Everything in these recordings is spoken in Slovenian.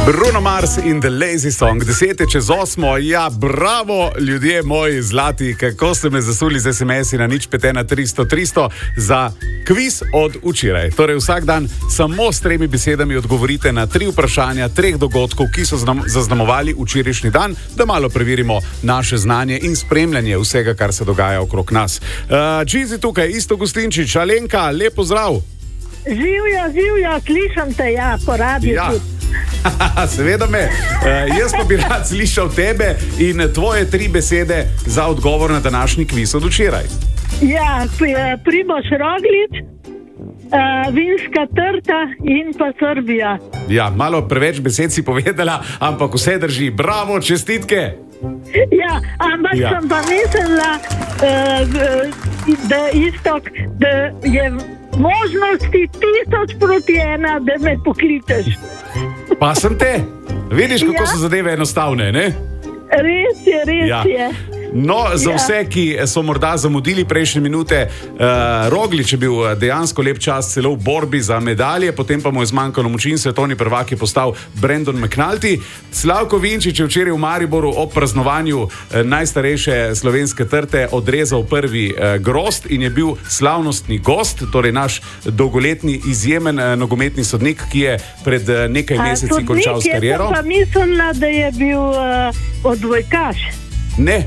Bruno Mars in The Lazy Song, 10:08. Ja, bravo, ljudje moji zlati, kako ste me zasuli z SMS-i na 051 za kviz od včeraj. Torej vsak dan samo s 3 besedami odgovorite na 3 vprašanja 3 dogodkov, ki so zaznamovali včerajšnji dan, da malo preverimo naše znanje in spremljanje vsega, kar se dogaja okrog nas. Čizi tukaj, Isto Gustinčič, Alenka, lep pozdrav. Živjo, slišam te, ja, po radiju. Ja. Seveda me, jaz pa bi rad slišal tebe in tvoje 3 besede za odgovor na današnji kviz od včeraj. Ja, Primož Roglič, vinska trta in pa Srbija. Ja, malo preveč besed si povedala, ampak vse drži. Bravo, čestitke. Ja, ampak sem pa mislila, da Istok, da je možnosti 1000-1, da me pokličeš. Pa sem te. Vidiš, kako so zadeve enostavne, ne? Res je. No, za vse, ki so morda zamudili prejšnje minute, Roglič je bil dejansko lep čas celo v borbi za medalje, potem pa mu je zmanjkalo moči in svetovni prvak je postal Brandon McNulty. Slavko Vinčič je včeraj v Mariboru ob praznovanju najstarejše slovenske trte odrezal prvi grozd in je bil slavnostni gost, torej naš dolgoletni izjemen nogometni sodnik, ki je pred nekaj meseci končal s kariero. Sodnik je, pa mislila, da je bil odbojkaš. Ne.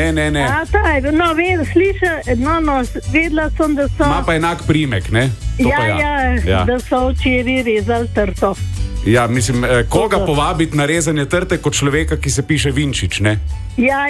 Vedela sem, da so... Ma pa enak primek, ne? Da so včeraj rezali trto. Ja, mislim, koga povabiti na rezanje trte kot človeka, ki se piše Vinčič, ne? Ja.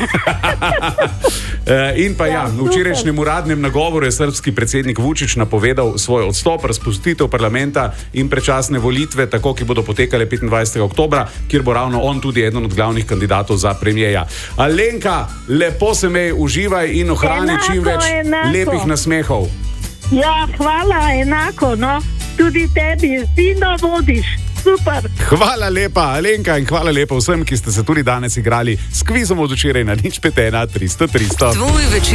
In pa v včerajšnjem uradnem nagovoru je srbski predsednik Vučić napovedal svoj odstop, razpustitev parlamenta in predčasne volitve, tako ki bodo potekale 25. oktobra, kjer bo ravno on tudi eden od glavnih kandidatov za premijeja. Alenka, lepo se mej, uživaj in ohrani čim več lepih nasmehov. Ja, hvala, enako, no. Tudi tebi, fino vodiš. Super. Hvala lepa, Alenka, in hvala lepa vsem, ki ste se tudi danes igrali s kvizom od včeraj na 051 300 300.